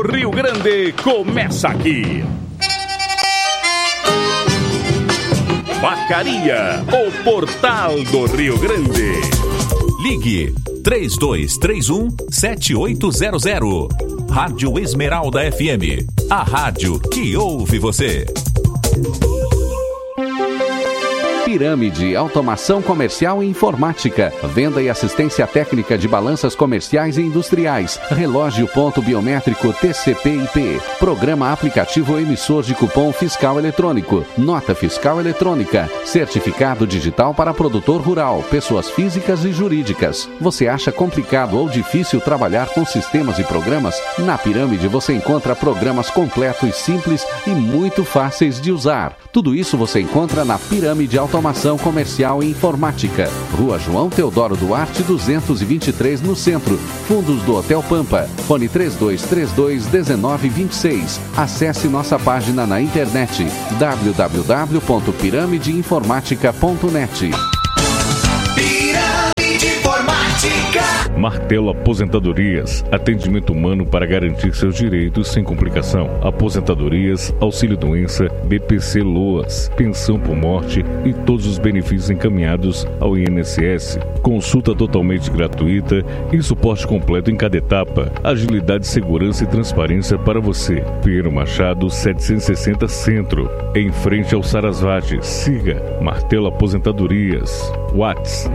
Rio Grande começa aqui. Vacaria, o portal do Rio Grande. Ligue 3231-7800. Rádio Esmeralda FM, a rádio que ouve você. Pirâmide, automação comercial e informática, venda e assistência técnica de balanças comerciais e industriais, relógio ponto biométrico TCP/IP, programa aplicativo emissor de cupom fiscal eletrônico, nota fiscal eletrônica, certificado digital para produtor rural, pessoas físicas e jurídicas. Você acha complicado ou difícil trabalhar com sistemas e programas? Na Pirâmide você encontra programas completos, simples e muito fáceis de usar. Tudo isso você encontra na Pirâmide Automação Comercial e Informática. Rua João Teodoro Duarte, 223, no centro. Fundos do Hotel Pampa. Fone 3232-1926. Acesse nossa página na internet www.piramideinformatica.net. Martelo Aposentadorias, atendimento humano para garantir seus direitos sem complicação. Aposentadorias, auxílio-doença, BPC-LOAS, pensão por morte e todos os benefícios encaminhados ao INSS. Consulta totalmente gratuita e suporte completo em cada etapa. Agilidade, segurança e transparência para você. Pinheiro Machado, 760 Centro, em frente ao Sarasvati. Siga Martelo Aposentadorias. WhatsApp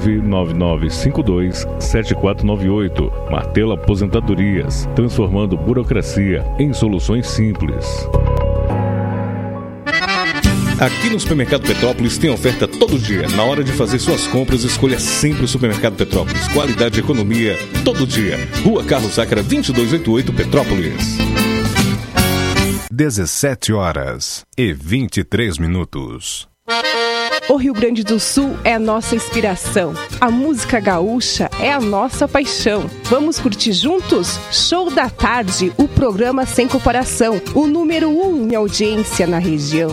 999527498. Martelo Aposentadorias, transformando burocracia em soluções simples. Aqui no Supermercado Petrópolis tem oferta todo dia. Na hora de fazer suas compras, escolha sempre o Supermercado Petrópolis. Qualidade e economia todo dia. Rua Carlos Zácara, 2288, Petrópolis. 17h23. O Rio Grande do Sul é a nossa inspiração. A música gaúcha é a nossa paixão. Vamos curtir juntos? Show da Tarde, o programa sem comparação. O número 1 em audiência na região.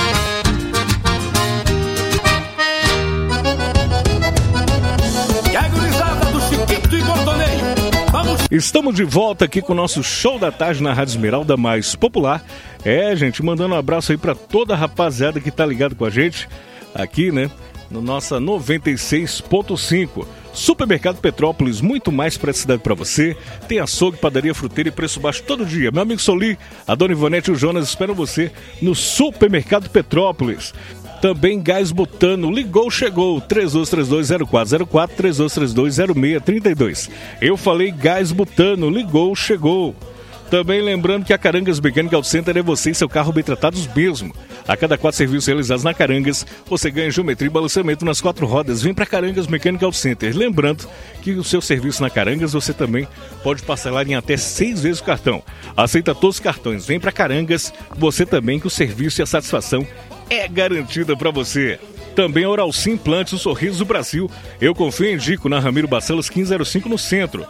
Estamos de volta aqui com o nosso Show da Tarde na Rádio Esmeralda mais popular. Gente, mandando um abraço aí pra toda a rapaziada que tá ligado com a gente aqui, né, no nossa 96.5. Supermercado Petrópolis, muito mais praticidade para você. Tem açougue, padaria, fruteira e preço baixo todo dia. Meu amigo Soli, a Dona Ivonete e o Jonas esperam você no Supermercado Petrópolis. Também gás butano, ligou, chegou, 3232-0404, 3232-0632. Eu falei gás butano, ligou, chegou. Também lembrando que a Carangas Mecânica Auto Center é você e seu carro bem tratados mesmo. A cada 4 serviços realizados na Carangas, você ganha geometria e balanceamento nas 4 rodas. Vem para Carangas Mecânica Auto Center. Lembrando que o seu serviço na Carangas, você também pode parcelar em até 6 vezes o cartão. Aceita todos os cartões. Vem para Carangas, você também, que o serviço e a satisfação é garantida para você. Também a Oral Sim Implantes, o sorriso do Brasil. Eu confio e indico na Ramiro Barcelos 1505 no centro.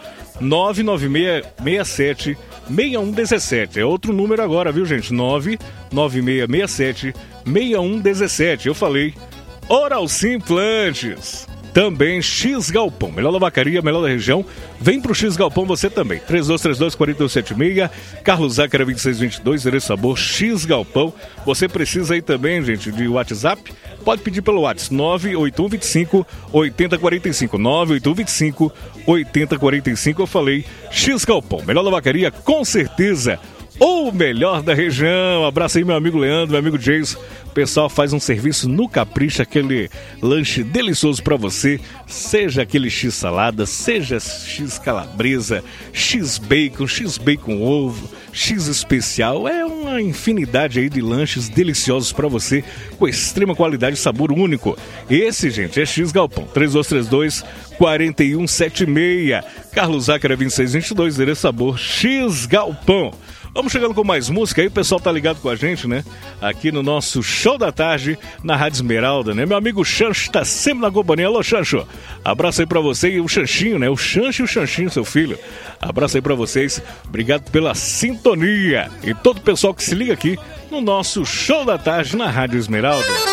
99667-6117. É outro número agora, viu, gente? 99667-6117. Eu falei Oral Sim Implantes. Também X Galpão, melhor da vacaria, melhor da região. Vem pro X Galpão você também. 3232-4176, Carlos Zácara 2622, endereço Sabor, X Galpão. Você precisa aí também, gente, de WhatsApp? Pode pedir pelo WhatsApp 98125-8045. 98125-8045. Eu falei X Galpão, melhor da vacaria, com certeza. O melhor da região. Abraço aí meu amigo Leandro, meu amigo Jason. O pessoal faz um serviço no capricho, aquele lanche delicioso pra você. Seja aquele X salada, seja X calabresa, X bacon ovo, X especial. É uma infinidade aí de lanches deliciosos pra você, com extrema qualidade e sabor único. Esse, gente, é X Galpão. 3232-4176. Carlos Zácara 2622, endereço Sabor, X Galpão. Vamos chegando com mais música aí, o pessoal tá ligado com a gente, né? Aqui no nosso Show da Tarde, na Rádio Esmeralda, né? Meu amigo Chancho tá sempre na companhia. Alô, Chancho, abraço aí pra você e o Chanchinho, né? O Chancho e o Chanchinho, seu filho. Abraço aí pra vocês, obrigado pela sintonia. E todo o pessoal que se liga aqui no nosso Show da Tarde, na Rádio Esmeralda.